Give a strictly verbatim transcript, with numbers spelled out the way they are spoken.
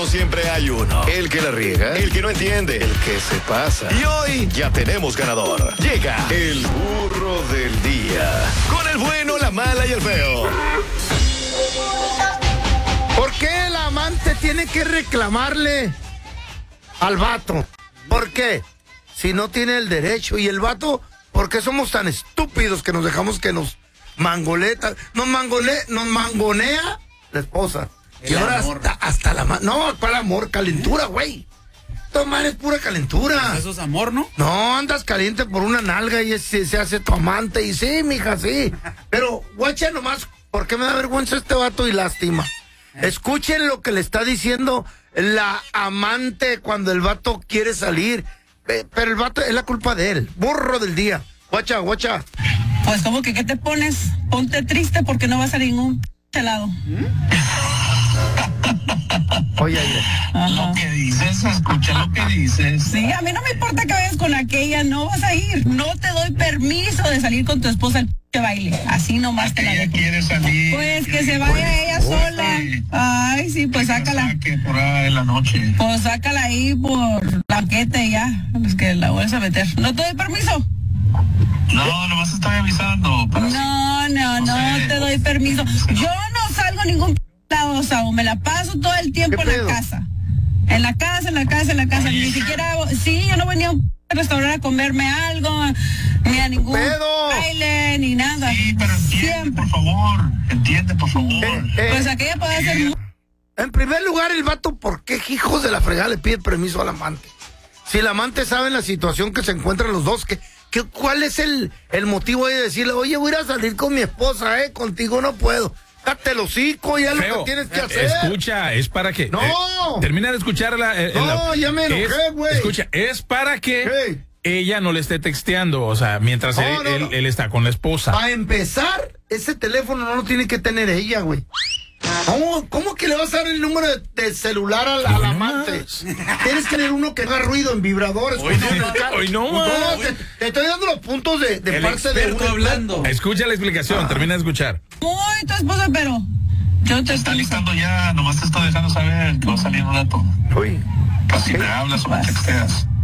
pero siempre hay uno. El que la riega, el que no entiende, el que se pasa. Y hoy ya tenemos ganador. Llega el burro del día. Con el bueno, la mala y el feo. ¿Por qué el amante tiene que reclamarle al vato? ¿Por qué? Si no tiene el derecho. Y el vato, ¿por qué somos tan estúpidos que nos dejamos que nos mangoleta, nos mangole, nos mangonea la esposa? El y ahora hasta, hasta la ma- no, ¿cuál amor? Calentura, güey. Tomar es pura calentura. ¿Eso es amor, no? No, andas caliente por una nalga y se, se hace tu amante. Y sí, mija, sí. Pero, guacha nomás, ¿por qué me da vergüenza este vato y lástima? Escuchen lo que le está diciendo la amante cuando el vato quiere salir. Pero el vato es la culpa de él. Burro del día. Guacha, guacha. Pues como que, ¿qué te pones? Ponte triste porque no vas a ningún lado. Oye, oye. Lo que dices, escucha lo que dices. Sí, a mí no me importa que vayas con aquella, no vas a ir. No te doy permiso de salir con tu esposa al p baile. Así nomás te la Ella dejo. quiere salir. Pues que se vaya ella sola. Ay, sí, pues sácala. Que por ahí en la noche. Pues sácala ahí por la banqueta y ya. Pues que la vuelves a meter. ¿No te doy permiso? No, nomás estoy avisando. Para No, no, no, no te doy permiso. Yo no salgo a ningún lado, Saúl. Me la paso todo el tiempo en la casa. En la casa, en la casa, en la casa. Ni siquiera, sí, yo no venía a un restaurante a comerme algo, ni a ningún pedo? baile, ni nada. Sí, pero entiende, Siempre. por favor. Entiende, por favor. Eh, eh, Pues aquella puede hacer... En primer lugar, el vato, ¿por qué hijos de la fregada le pide permiso al amante? Si el amante sabe en la situación que se encuentran los dos, que, que ¿cuál es el, el motivo ahí de decirle, oye, voy a ir a salir con mi esposa, eh, contigo no puedo? Date el hocico, ya Feo, lo que tienes que hacer. Escucha, es para que... No. eh, termina de escucharla. Eh, No, la, ya me enojé, es- güey. Escucha, es para que ¿Qué? ella no le esté texteando, o sea, mientras No, él, no, él- no. él está con la esposa. Para empezar, ese teléfono no lo tiene que tener ella, güey. ¿Cómo, ¿Cómo que le vas a dar el número de, de celular al, al Hoy no amante? más. Tienes que tener uno que haga ruido en vibradores. Hoy con no el más. carro. Hoy no más. No, te, te estoy dando los puntos de, de El parte de experto un hablando. Escucha la explicación, termina de escuchar. Muy tu esposa, pero... Yo te Está estoy... listando ya, nomás te estoy dejando saber que va a salir un rato. Uy. Casi me hablas o me texteas.